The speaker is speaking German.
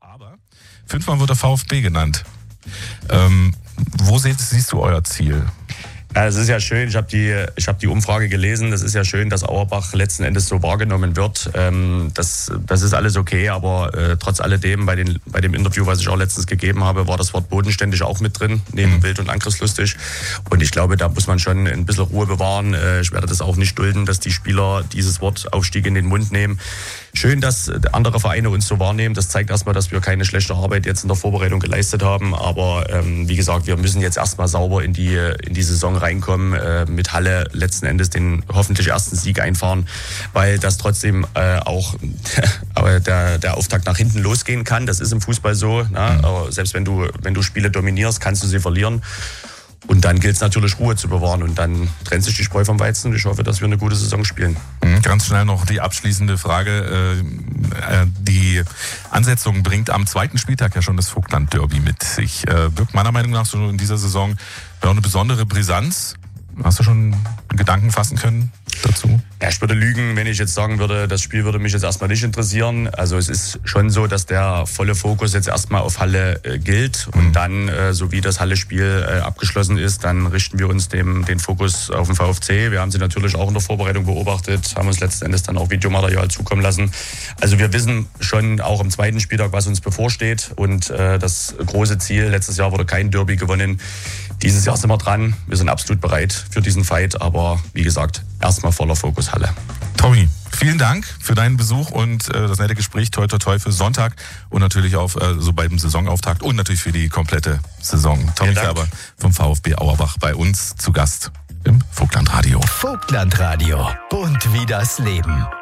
Aber 5-mal wird der VfB genannt. Wo siehst du euer Ziel? Ja, das ist ja schön. Ich hab die Umfrage gelesen. Das ist ja schön, dass Auerbach letzten Endes so wahrgenommen wird. Das ist alles okay, aber trotz alledem, bei dem Interview, was ich auch letztens gegeben habe, war das Wort bodenständig auch mit drin, neben wild und angriffslustig. Und ich glaube, da muss man schon ein bisschen Ruhe bewahren. Ich werde das auch nicht dulden, dass die Spieler dieses Wort Aufstieg in den Mund nehmen. Schön, dass andere Vereine uns so wahrnehmen. Das zeigt erstmal, dass wir keine schlechte Arbeit jetzt in der Vorbereitung geleistet haben. Aber wie gesagt, wir müssen jetzt erstmal sauber in die Saison reinkommen, mit Halle letzten Endes den hoffentlich ersten Sieg einfahren, weil das trotzdem auch der Auftakt nach hinten losgehen kann. Das ist im Fußball so. Na? Aber selbst wenn du Spiele dominierst, kannst du sie verlieren. Und dann gilt es natürlich, Ruhe zu bewahren. Und dann trennt sich die Spreu vom Weizen. Und ich hoffe, dass wir eine gute Saison spielen. Ganz schnell noch die abschließende Frage. Die Ansetzung bringt am zweiten Spieltag ja schon das Vogtland-Derby mit sich. Birgt meiner Meinung nach so in dieser Saison auch eine besondere Brisanz. Hast du schon Gedanken fassen können dazu? Ja, ich würde lügen, wenn ich jetzt sagen würde, das Spiel würde mich jetzt erstmal nicht interessieren. Also es ist schon so, dass der volle Fokus jetzt erstmal auf Halle gilt. Und dann, so wie das Halle-Spiel abgeschlossen ist, dann richten wir uns den Fokus auf den VfC. Wir haben sie natürlich auch in der Vorbereitung beobachtet, haben uns letzten Endes dann auch Videomaterial zukommen lassen. Also wir wissen schon auch am zweiten Spieltag, was uns bevorsteht. Und das große Ziel, letztes Jahr wurde kein Derby gewonnen. Dieses Jahr sind wir dran. Wir sind absolut bereit für diesen Fight. Aber wie gesagt, erstmal voller Fokus Halle. Tommy, vielen Dank für deinen Besuch und das nette Gespräch. Toi, toi, toi für Sonntag und natürlich auch so beim Saisonauftakt und natürlich für die komplette Saison. Tommy Färber vom VfB Auerbach bei uns zu Gast im Vogtlandradio. Vogtlandradio. Bunt wie das Leben.